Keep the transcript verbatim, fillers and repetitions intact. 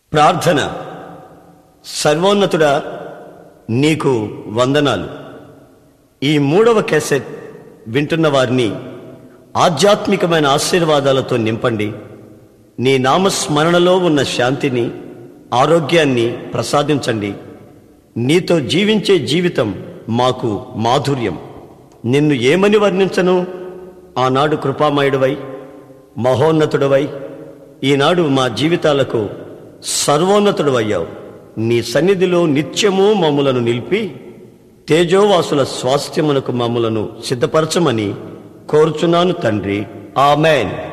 ప్రార్థన. సర్వోన్నతుడా, నీకు వందనాలు. ఈ మూడవ క్యాసెట్ వింటున్న వారిని ఆధ్యాత్మికమైన ఆశీర్వాదాలతో నింపండి. నీ నామస్మరణలో ఉన్న శాంతిని, ఆరోగ్యాన్ని ప్రసాదించండి. నీతో జీవించే జీవితం మాకు మాధుర్యం. నిన్ను ఏమని వర్ణించను? ఆనాడు కృపామయుడివై, మహోన్నతుడవై, ఈనాడు మా జీవితాలకు సర్వోన్నతుడవయ్యావు. నీ సన్నిధిలో నిత్యము మమ్ములను నిలిపి తేజోవాసుల స్వాస్థ్యమునకు మమ్ములను సిద్ధపరచమని కోరుచున్నాను తండ్రి. ఆమేన్.